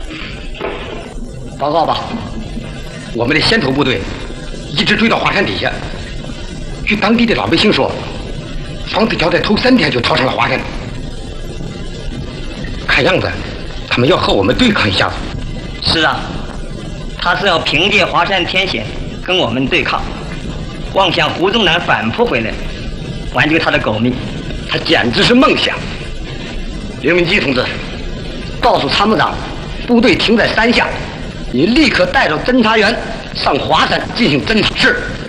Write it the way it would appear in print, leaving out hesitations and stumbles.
报告吧，我们的先头部队一直追到华山底下，据当地的老百姓说，方子乔在头3天就逃上了华山。看样子，他们要和我们对抗一下子。 是啊，他是要凭借华山天险跟我们对抗，妄想胡宗南反扑回来，挽救他的狗命， 他简直是梦想。刘明基同志，告诉参谋长，部队停在山下，你立刻带着侦察员上华山进行侦查。是。